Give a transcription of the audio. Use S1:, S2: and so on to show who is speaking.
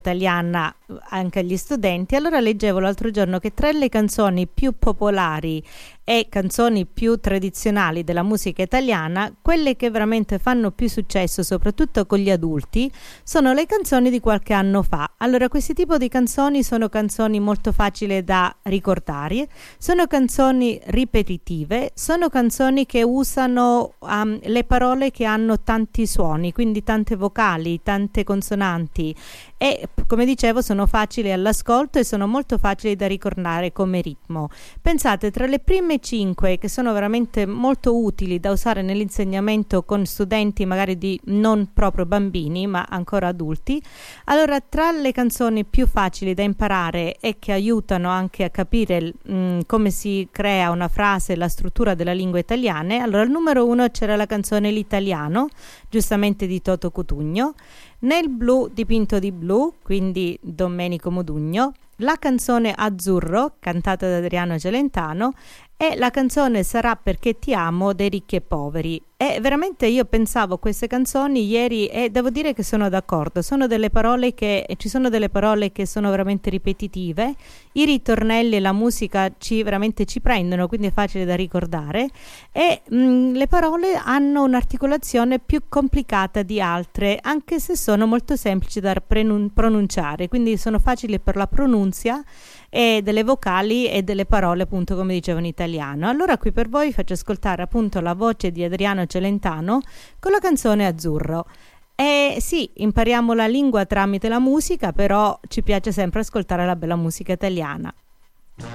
S1: italiana anche agli studenti. Allora leggevo l'altro giorno che tra le canzoni più popolari e canzoni più tradizionali della musica italiana, quelle che veramente fanno più successo, soprattutto con gli adulti, sono le canzoni di qualche anno fa. Allora, questi tipo di canzoni sono canzoni molto facili da ricordare, sono canzoni ripetitive, sono canzoni che usano le parole che hanno tanti suoni, quindi tante vocali, tante consonanti, e come dicevo sono facili all'ascolto e sono molto facili da ricordare come ritmo. Pensate, tra le prime 5 che sono veramente molto utili da usare nell'insegnamento con studenti magari di non proprio bambini ma ancora adulti, allora tra le canzoni più facili da imparare e che aiutano anche a capire come si crea una frase, la struttura della lingua italiana, allora al numero 1 c'era la canzone L'Italiano, giustamente di Toto Cutugno, Nel blu dipinto di blu, quindi Domenico Modugno, la canzone Azzurro, cantata da Adriano Celentano, e la canzone Sarà perché ti amo dei Ricchi e Poveri. E veramente io pensavo a queste canzoni ieri e devo dire che sono d'accordo, sono delle parole che ci sono delle parole che sono veramente ripetitive, i ritornelli e la musica veramente ci prendono, quindi è facile da ricordare, e le parole hanno un'articolazione più complicata di altre, anche se sono molto semplici da pronunciare, quindi sono facili per la pronunzia e delle vocali e delle parole, appunto, come dicevo in italiano. Allora qui per voi faccio ascoltare appunto la voce di Adriano Celentano con la canzone Azzurro. E sì, impariamo la lingua tramite la musica, però ci piace sempre ascoltare la bella musica italiana.